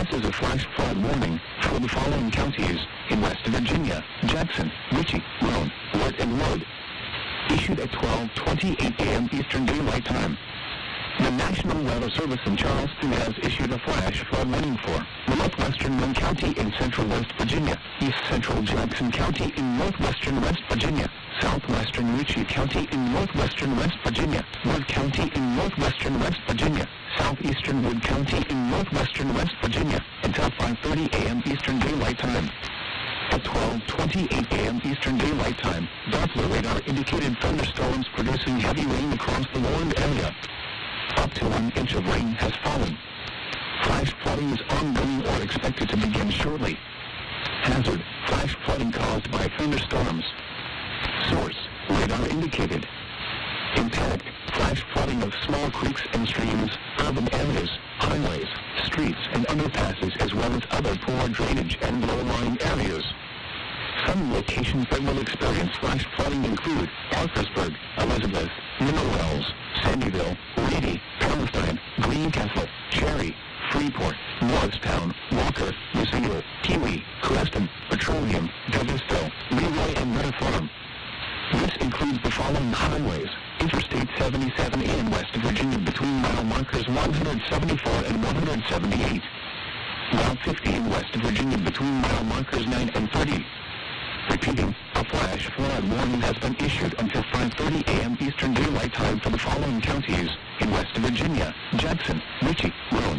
This is a flash flood warning for the following counties in West Virginia: Jackson, Ritchie, Roane, Wirt, and Wood. Issued at 12:28 a.m. Eastern Daylight Time. The National Weather Service in Charleston has issued a flash flood warning for northwestern Roane County in central West Virginia, east central Jackson County in northwestern West Virginia, southwestern Ritchie County in northwestern West Virginia, Wood County in northwestern West Virginia, southeastern Wood County in northwestern West Virginia, until 5:30 a.m. Eastern Daylight Time. At 12:28 a.m. Eastern Daylight Time, Doppler radar indicated thunderstorms producing heavy rain across the warned area. Up to 1 inch of rain has fallen. Flash flooding is ongoing or expected to begin shortly. Hazard: flash flooding caused by thunderstorms. Source: radar indicated. Impact: flash flooding of small creeks and streams, urban areas, highways, streets and underpasses, as well as other poor drainage and low-lying areas. Some locations that will experience flash flooding include Parkersburg, Elizabeth, Mineral Wells, Sandyville, Reedy, Palestine, Greencastle, Cherry, Freeport, Morristown, Walker, Lucille, Kiwi, Creston, Petroleum, Douglasville, Leroy, and Meta Farm. This includes the following highways: Interstate 77 in West Virginia between mile markers 174 and 178. Route 50 in West Virginia between mile markers 9 and 30. Repeating, a flash flood warning has been issued until 5:30 a.m. Eastern Daylight Time for the following counties in West Virginia: Jackson, Ritchie, Roane,